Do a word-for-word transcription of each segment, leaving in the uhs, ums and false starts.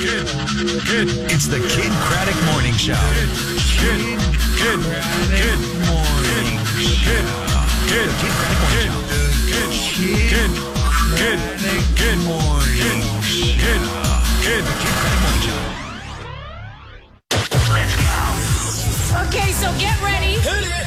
Kid, Kid. It's the Kid Craddock Morning Show. Kid, Kid, Kid, Morning Kid, Kid, Kid Craddock Morning Show. Kid, Kid, Kid, Kid, Morning Kid, Kid, Kid Craddock Morning Show. Let's go. Okay, so get ready. Hit it.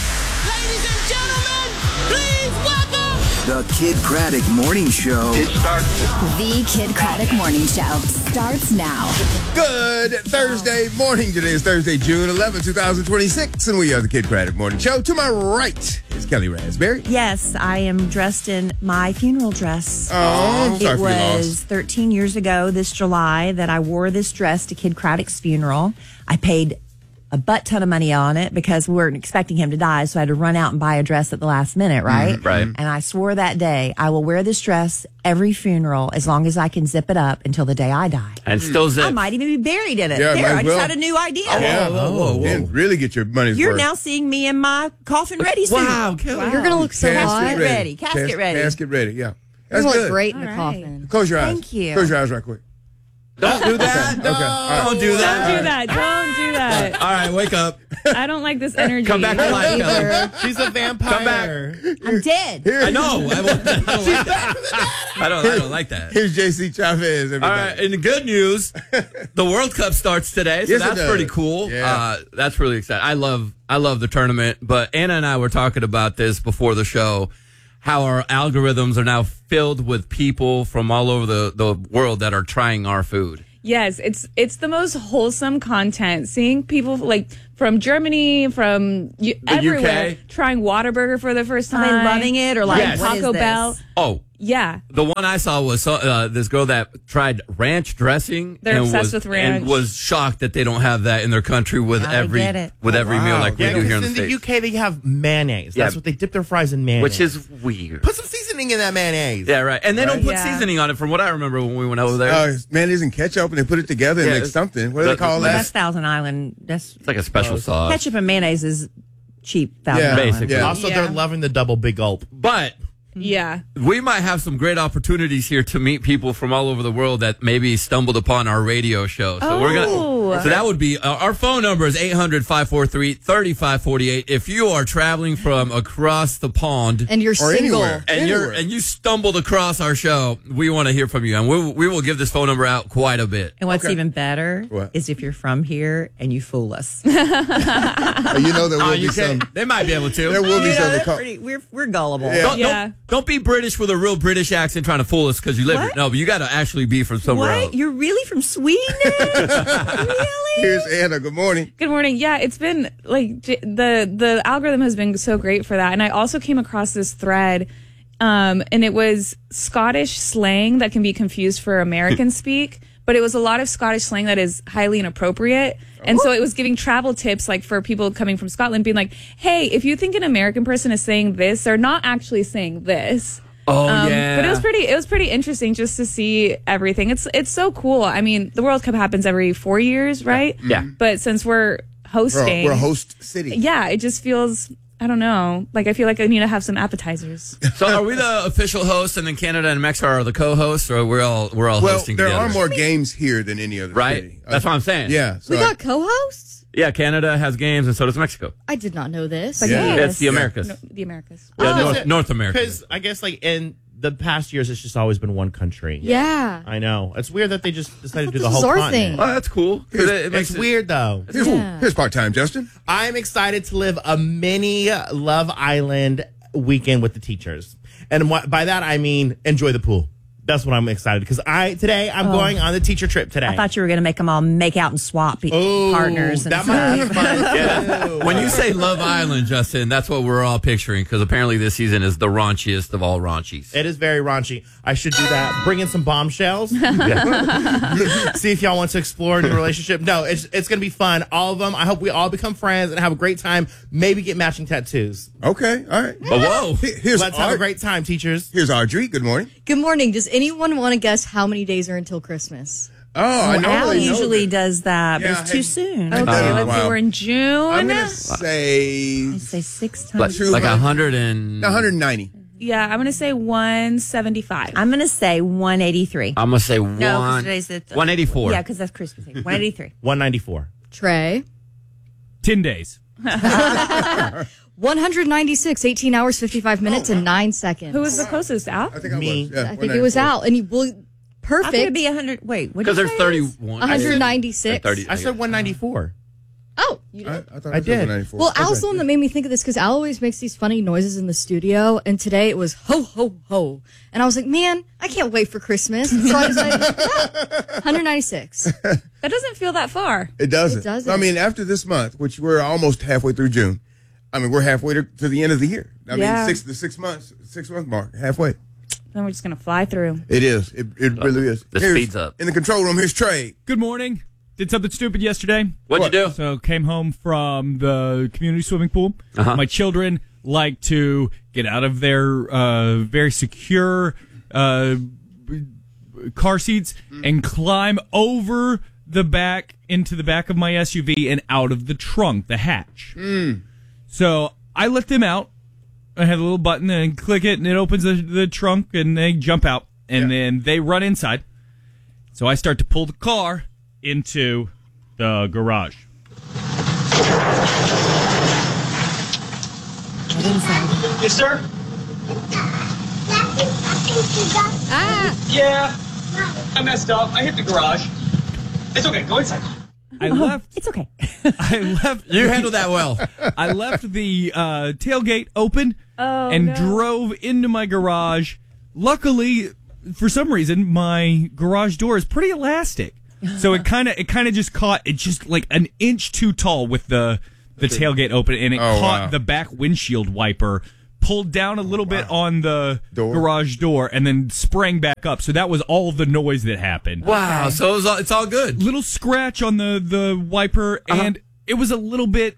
Ladies and gentlemen, please welcome the Kid Craddock Morning Show. It starts. The Kid Craddock Morning Show starts now. Good Thursday morning. Today is Thursday, June eleventh, twenty twenty-six, and we are the Kid Craddock Morning Show. To my right is Kelly Raspberry. Yes, I am dressed in my funeral dress. Oh, I'm sorry it for your was loss. thirteen years ago this July that I wore this dress to Kid Craddock's funeral. I paid a butt ton of money on it because we weren't expecting him to die, so I had to run out and buy a dress at the last minute, right? Mm, right. And I swore that day, I will wear this dress every funeral as long as I can zip it up until the day I die. And still zip. I might even be buried in it. Yeah, there, might I as just well. had a new idea. Yeah, whoa, whoa, whoa. And really get your money's You're worth. now seeing me in my coffin ready suit. Wow, Kelly. You're going to look so hot. Casket ready. Casket Cas- ready. Casket ready, yeah. You're That's going to good. look great in the All right. coffin. Close your eyes. Thank you. Close your eyes right quick. Don't do that. Okay, okay. All right. Don't do that. Don't do that. Don't do that. All right, wake up. I don't like this energy. Come back to life, Kelly. She's a vampire. Come back. I'm dead. Here, I know. I, won't, I don't like that. I don't, I don't like that. Here's J C Chavez. All right, in the good news, the World Cup starts today, so Yes, it that's does. pretty cool. Yeah. Uh, that's really exciting. I love, I love the tournament. But Anna and I were talking about this before the show, how our algorithms are now filled with people from all over the, the world that are trying our food. Yes, it's it's the most wholesome content. Seeing people like from Germany, from you, everywhere, U K. trying Whataburger for the first Are time. they loving it or like Yes. what is Taco this? Bell. Oh, Yeah. the one I saw was uh, this girl that tried ranch dressing. They're and obsessed was, with ranch. and was shocked that they don't have that in their country with I every get it. with every Wow. meal like Yeah, we do here because in the in the States. U K they have mayonnaise. That's Yeah. what they dip their fries in mayonnaise. Which is weird. Put some seasoning in that mayonnaise. Yeah, right. And they don't Right. put Yeah. seasoning on it from what I remember when we went over there. Uh, mayonnaise and ketchup, and they put it together and Yeah, make something. What do they the- call Well, that? that's Thousand Island. That's It's like a special sauce. ketchup and mayonnaise is cheap. Thousand Yeah, Island. basically. Yeah. Also, Yeah. they're loving the double big gulp. But Yeah. we might have some great opportunities here to meet people from all over the world that maybe stumbled upon our radio show. So we're Oh. gonna. So that would be uh, our phone number is eight hundred, five four three, three five four eight. If you are traveling from across the pond And you're Or single. anywhere. and you're Anywhere. and you stumbled across our show, we want to hear from you, and we we will give this phone number out quite a bit. And what's Okay. even better What? is if you're from here and you fool us. Uh, you know there will Oh, be you some. can. They might be able to. There will be You know, some. that that's call- pretty- we're we're gullible. Yeah. Don't, Yeah. don't, don't be British with a real British accent trying to fool us because you live What? here. No, but you got to actually be from somewhere What? else. You're really from Sweden? Really? Here's Anna. Good morning. Good morning. Yeah, it's been like j- the the algorithm has been so great for that. And I also came across this thread, um, and it was Scottish slang that can be confused for American speak, but it was a lot of Scottish slang that is highly inappropriate. And so it was giving travel tips, like for people coming from Scotland, being like, "Hey, if you think an American person is saying this, they're not actually saying this." Oh Um, yeah. But it was pretty. It was pretty interesting just to see everything. It's it's so cool. I mean, the World Cup happens every four years, right? Yeah. But since we're We're, hosting, we're a host city. yeah, it just feels. I don't know. Like I feel like I need to have some appetizers. So are we the official host, and then Canada and Mexico are the co-hosts, or we're all we're all Well, hosting there together? are more games here than any other Right? city. That's what I'm saying. Yeah. So We got co-hosts? Yeah, Canada has games, and so does Mexico. I did not know this. Like, Yeah. yes. It's the Americas. No, the Americas. Yeah, Oh. North, North America. Because I guess like in the past years, it's just always been one country. Yeah. I know. It's weird that they just decided to do this the was whole our continent. thing. Oh, that's cool. 'Cause it- it makes It's it- weird though. here's, Yeah. here's part time, Justin. I'm excited to live a mini Love Island weekend with the teachers. And what, by that, I mean enjoy the pool. That's what I'm excited because I today I'm going on the teacher trip today. I thought you were going to make them all make out and swap pe- Ooh, partners and that stuff. might be fun. Yeah. When you say Love Island, Justin, that's what we're all picturing because apparently this season is the raunchiest of all raunchies. It is very raunchy. I should do that. Bring in some bombshells. See if y'all want to explore a new relationship. No, it's it's gonna be fun. All of them. I hope we all become friends and have a great time. Maybe get matching tattoos. Okay. All right. But whoa. He- Here's Let's have a Art. great time, teachers. Here's Audrey. Good morning. Good morning. Does anyone want to guess how many days are until Christmas? Oh, I Al normally know usually that. does that, but Yeah, it's too I- soon. I Okay, did. let's see. Wow. We're in June. I'm gonna say I say six Like, times. Two like a hundred- hundred and one hundred ninety. Yeah, I'm gonna say one seventy-five. I'm going to say one eighty-three. I'm gonna say No, 'cause one. today's the- one eighty-four. Yeah, because that's Christmas Eve. one eighty-three. one ninety-four. Trey. ten days. one ninety-six, eighteen hours, fifty-five minutes, and nine seconds. Who was the closest? Al? I think I Me. was. Yeah, I think it was Al. And you well, perfect. I think it'd be one hundred. Wait, what Because did there's you say it is? thirty-one. one ninety-six. thirty. I said one ninety-four. Oh, you did. I, I thought I it was did. one ninety-four. Well, Al's Okay. the one that made me think of this because Al always makes these funny noises in the studio, and today it was ho ho ho, and I was like, man, I can't wait for Christmas. So I decided, yeah, one ninety-six. That doesn't feel that far. It doesn't. It doesn't. I mean, after this month, which we're almost halfway through June, I mean, we're halfway to, to the end of the year. I Yeah. mean, six the six months, six month mark, halfway. Then we're just gonna fly through. It is. It, it really is. This Here's- speeds up. In the control room, here's Trey. Good morning. Did something stupid yesterday. What'd you do? So came home from the community swimming pool. Uh-huh. My children like to get out of their uh, very secure uh, car seats and climb over the back into the back of my S U V and out of the trunk, the hatch. So I let them out. I had a little button and click it, and it opens the, the trunk, and they jump out, and then they run inside. So I start to pull the car into the garage. Yes, sir? Ah, Yeah. I messed up. I hit the garage. It's okay. Go inside. I left. It's okay. I left. You handled that well. I left the uh, tailgate open Oh, and no. drove into my garage. Luckily, for some reason, my garage door is pretty elastic, so it kind of it kind of just caught it just like an inch too tall with the the tailgate open, and it Oh, caught wow. the back windshield wiper. Pulled down a little bit on the Door. garage door and then sprang back up. So that was all the noise that happened. Wow. So it was all, it's all good. Little scratch on the, the wiper, and it was a little bit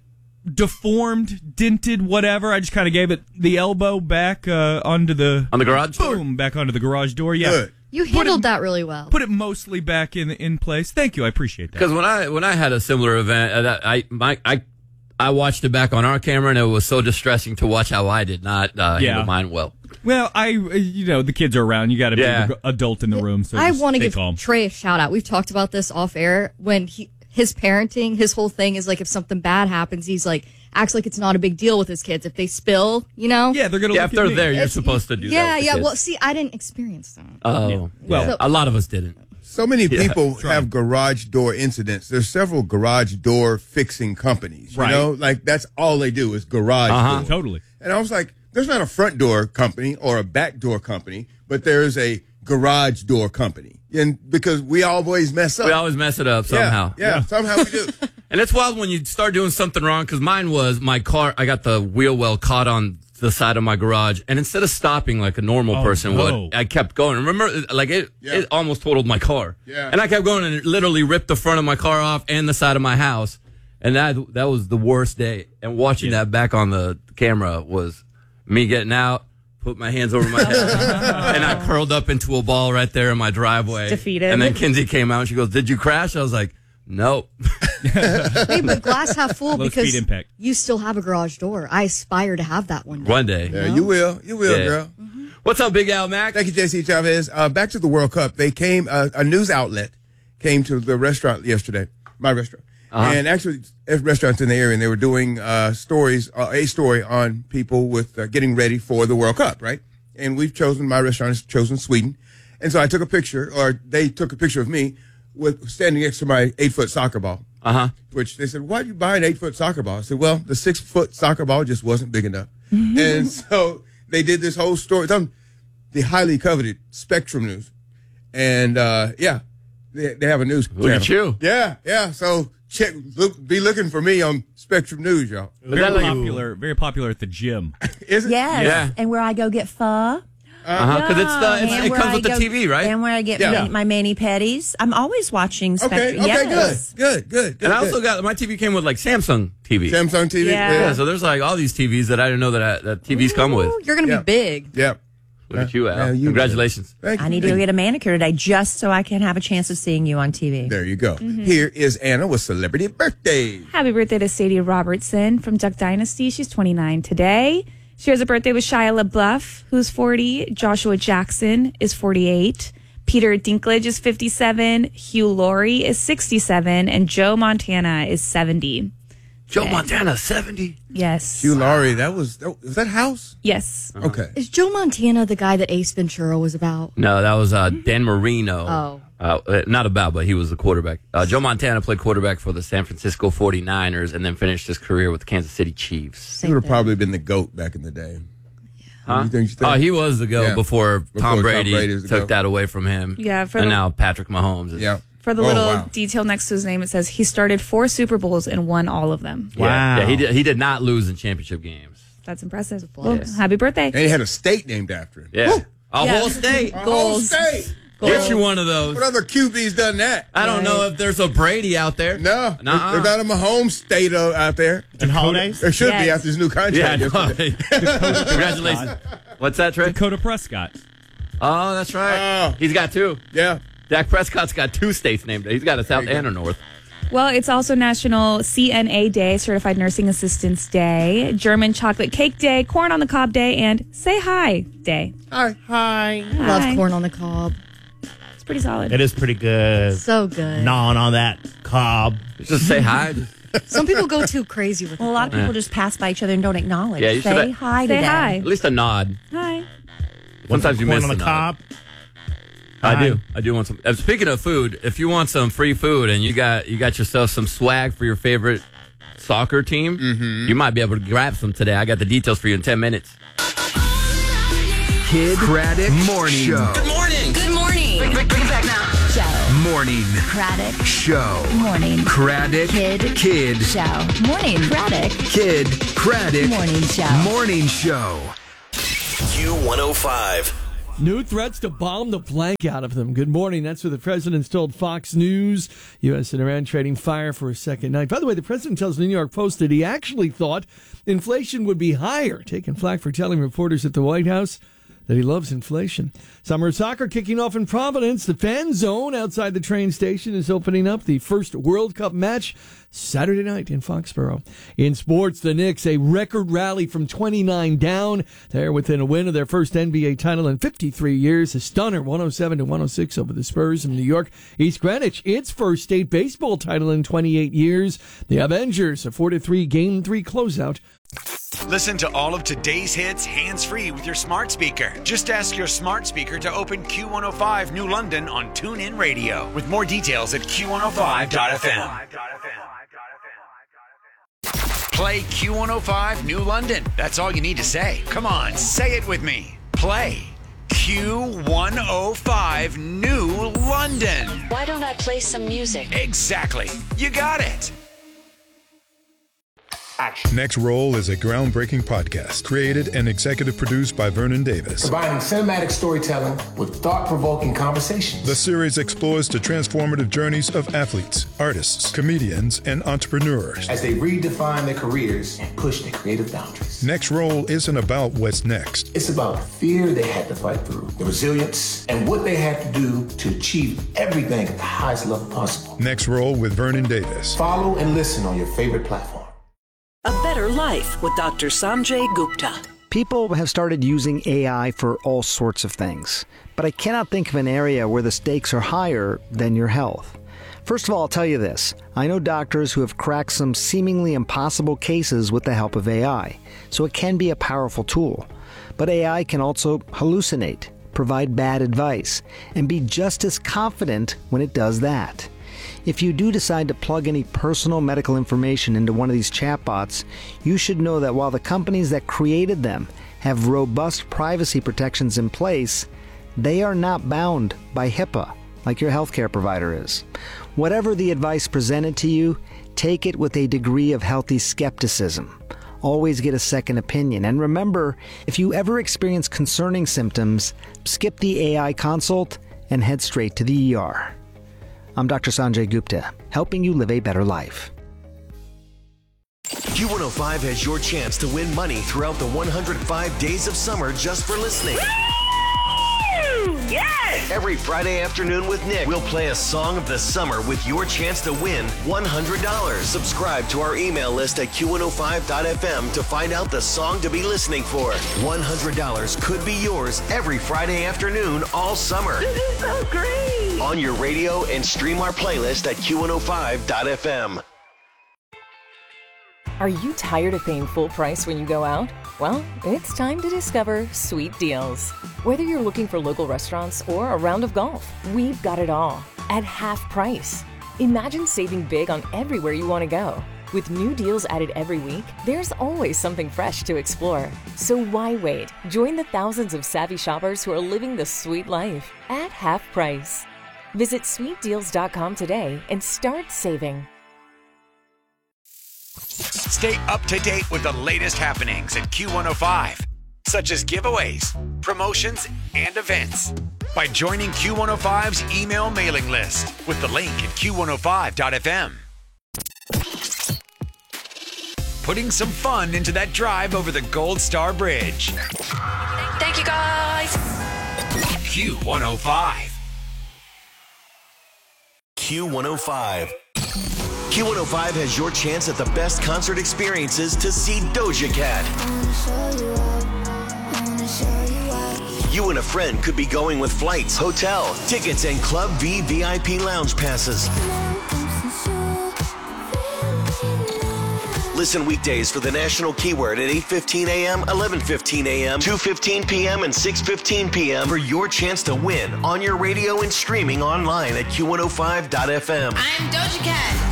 deformed, dented, whatever. I just kind of gave it the elbow back uh, onto the On the garage door? boom, back onto the garage door. Yeah, Good. you handled that really well. put it mostly back in in place. Thank you, I appreciate that. Because when I when I had a similar event, uh, that I my I I watched it back on our camera, and it was so distressing to watch how I did not uh, Yeah. handle mine well. Well, I uh, you know the kids are around. You got to be Yeah. an adult in the room. So I just want to stay give calm. Trey a shout out. We've talked about this off air when he his parenting, his whole thing is like if something bad happens, he's like acts like it's not a big deal with his kids. If they spill, you know? Yeah, they're gonna. Yeah, look if at they're me. there, you're It's- supposed to do that. Yeah, with the yeah. kids. Well, see, I didn't experience that. Oh, Yeah. well, Well- a lot of us didn't. So many people have garage door incidents. There's several garage door fixing companies. You Right. know, like that's all they do is garage Uh-huh. door. Totally. And I was like, there's not a front door company or a back door company, but there's a garage door company. And because we always mess up. We always mess it up Yeah, somehow. Yeah, somehow we do. And it's wild when you start doing something wrong, because mine was my car, I got the wheel well caught on the side of my garage, and instead of stopping like a normal Oh, person no. would, I kept going. Remember, like it, Yeah. it almost totaled my car. Yeah. And I kept going, and it literally ripped the front of my car off and the side of my house. And that that was the worst day. And watching that back on the camera was me getting out, put my hands over my head, and I curled up into a ball right there in my driveway. Defeated. And then Kinsey came out, and she goes, "Did you crash?" I was like, "Nope." Hey, but glass half full Low because speed impact. you still have a garage door. I aspire to have that one day. One day. Yeah, you will. You will, Yeah. girl. What's up, Big Al Mac? Thank you, J C Chavez. Uh, back to the World Cup. They came, uh, a news outlet came to the restaurant yesterday, my restaurant. Uh-huh. And actually, there's restaurants in the area, and they were doing uh, stories, uh, a story on people with uh, getting ready for the World Cup, right? And we've chosen, my restaurant has chosen Sweden. And so I took a picture, or they took a picture of me with standing next to my eight-foot soccer ball. Uh huh. Which they said, why'd you buy an eight-foot soccer ball? I said, well, the six-foot soccer ball just wasn't big enough. And so they did this whole story. It's on the highly coveted Spectrum News. And, uh, yeah, they, they have a news Look at channel. you. Yeah, yeah. So check, look, be looking for me on Spectrum News, y'all. Very that like- popular. Very popular at the gym. Is it? Yes. Yeah. And where I go get pho. Uh huh. Because it's the it's, And it where comes I with the go- T V, right? And where I get Yeah. my, my mani pedis. I'm always watching Okay, Spectrum. okay, Yes. good, good, good, good. And I good. also got my T V came with like Samsung T V. Samsung T V. Yeah. Yeah, so there's like all these T Vs that I didn't know that I, that T Vs come with. Ooh, you're going to Yeah. be big. Yeah. Look at you, Al. Yeah, you- Congratulations. Thank you. I need to go get a manicure today just so I can have a chance of seeing you on T V. There you go. Here is Anna with celebrity birthdays. Happy birthday to Sadie Robertson from Duck Dynasty. She's twenty-nine today. Shares a birthday with Shia LaBeouf, who's forty. Joshua Jackson is forty-eight. Peter Dinklage is fifty-seven. Hugh Laurie is sixty-seven. And Joe Montana is seventy. Joe Okay. Montana, seventy. Yes. Hugh Laurie, that was, that, was that House? Yes. Okay. Is Joe Montana the guy that Ace Ventura was about? No, that was uh, Dan Marino. Oh. Uh, not about, but he was the quarterback. Uh, Joe Montana played quarterback for the San Francisco forty-niners and then finished his career with the Kansas City Chiefs. He would have probably been the GOAT back in the day. Huh? You think, you think? Oh, he was the GOAT Yeah. before, Before Tom Tom Brady, Brady was the took GOAT. that away from him. Yeah, for and the- now Patrick Mahomes is. Yeah. For the Oh, little wow. detail next to his name, it says he started four Super Bowls and won all of them. Yeah, Wow. yeah, he did, he did not lose in championship games. That's impressive. Well, Yes. happy birthday. And he had a state named after him. Yeah. A Yeah. whole state. A whole Goals. state. Get you one of those. What other Q B's done that? I don't know if there's a Brady out there. No. Nuh-uh. There's not a Mahomes state uh, out there. And holidays? There should Yes. be after his new Yeah, contract. I know. yesterday. Congratulations. What's that, Trey? Dakota Prescott. Oh, that's right. Oh. He's got two. Yeah. Dak Prescott's got two states named. He's got a South There you and a North. Well, it's also National C N A Day, Certified Nursing Assistants Day, German Chocolate Cake Day, Corn on the Cob Day, and Say Hi Day. Hi. Hi. Love Hi. corn on the cob. It's pretty solid. It is pretty good. So good. Gnawing on that cob. Just say hi. Some people go too crazy with Well, a it. lot of people just pass by each other and don't acknowledge. Yeah, you Say should- hi to Say them. hi. At least a nod. Hi. Sometimes you Corn miss on the the nod. cob. I Hi. do. I do want some. uh, Speaking of food, if you want some free food and you got you got yourself some swag for your favorite soccer team, Mm-hmm. you might be able to grab some today. I got the details for you in ten minutes. Kid Craddock Morning Show. Good morning. Good morning. Bring it back now. Show. Morning Craddock. Show. Morning. Craddock Kid. Kid Show. Morning. Craddock. Kid Craddock Morning Show. Morning Show. Q one oh five. New threats to bomb the blank out of them. Good morning. That's what the president's told Fox News. U S and Iran trading fire for a second night. By the way, the president tells the New York Post that he actually thought inflation would be higher, taking flack for telling reporters at the White House that he loves inflation. Summer soccer kicking off in Providence. The fan zone outside the train station is opening up. The first World Cup match Saturday night in Foxborough. In sports, the Knicks, a record rally from twenty-nine down. They're within a win of their first N B A title in fifty-three years. A stunner, one oh seven to one oh six over the Spurs in New York. East Greenwich, its first state baseball title in twenty-eight years. The Avengers, a four to three game three closeout. Listen to all of today's hits hands-free with your smart speaker. Just ask your smart speaker to open Q one oh five New London on TuneIn Radio. With more details at Q one oh five dot F M. Play Q one oh five New London. That's all you need to say. Come on, say it with me. Play Q one oh five New London. Why don't I play some music? Exactly. You got it. Next Roll is a groundbreaking podcast created and executive produced by Vernon Davis. Combining cinematic storytelling with thought-provoking conversations. The series explores the transformative journeys of athletes, artists, comedians, and entrepreneurs. As they redefine their careers and push their creative boundaries. Next Roll isn't about what's next. It's about the fear they had to fight through, the resilience, and what they had to do to achieve everything at the highest level possible. Next Roll with Vernon Davis. Follow and listen on your favorite platform. A Better Life with Doctor Sanjay Gupta. People have started using A I for all sorts of things, but I cannot think of an area where the stakes are higher than your health. First of all, I'll tell you this. I know doctors who have cracked some seemingly impossible cases with the help of A I, so it can be a powerful tool. But A I can also hallucinate, provide bad advice, and be just as confident when it does that. If you do decide to plug any personal medical information into one of these chatbots, you should know that while the companies that created them have robust privacy protections in place, they are not bound by HIPAA like your healthcare provider is. Whatever the advice presented to you, take it with a degree of healthy skepticism. Always get a second opinion. And remember, if you ever experience concerning symptoms, skip the A I consult and head straight to the E R. I'm Doctor Sanjay Gupta, helping you live a better life. Q one oh five has your chance to win money throughout the one hundred five days of summer just for listening. Yes! Every Friday afternoon with Nick, we'll play a song of the summer with your chance to win one hundred dollars. Subscribe to our email list at Q one oh five dot f m to find out the song to be listening for. one hundred dollars could be yours every Friday afternoon all summer. This is so great! On your radio and stream our playlist at Q one oh five dot f m. Are you tired of paying full price when you go out? Well, it's time to discover Sweet Deals. Whether you're looking for local restaurants or a round of golf, we've got it all at half price. Imagine saving big on everywhere you want to go. With new deals added every week, there's always something fresh to explore. So why wait? Join the thousands of savvy shoppers who are living the sweet life at half price. Visit sweet deals dot com today and start saving. Stay up to date with the latest happenings at Q one oh five, such as giveaways, promotions, and events by joining Q one oh five's email mailing list with the link at Q one oh five dot f m. Putting some fun into that drive over the Gold Star Bridge. Thank you, guys. Q one oh five. Q one oh five. Q one oh five has your chance at the best concert experiences to see Doja Cat. You and a friend could be going with flights, hotel, tickets, and Club V V I P lounge passes. Listen weekdays for the national keyword at eight fifteen a m, eleven fifteen a m, two fifteen p m, and six fifteen p m for your chance to win on your radio and streaming online at Q one oh five dot f m. I'm Doja Cat.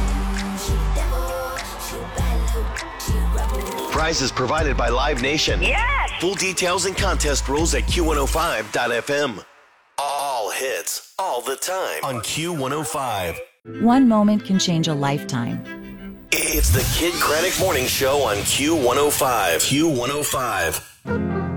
Prizes provided by Live Nation. Yes! Full details and contest rules at Q one oh five dot f m. All hits, all the time on Q one oh five. One moment can change a lifetime. It's the Kid Craddock Morning Show on Q one oh five. Q one oh five.